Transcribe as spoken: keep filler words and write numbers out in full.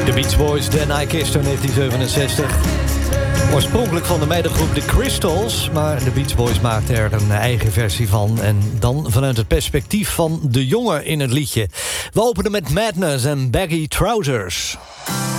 De Beach Boys, Then I Kissed Her, negentien zevenenzestig. Oorspronkelijk van de meidengroep The Crystals, maar de Beach Boys maakten er een eigen versie van. En dan vanuit het perspectief van de jongen in het liedje. We openen met Madness en Baggy Trousers.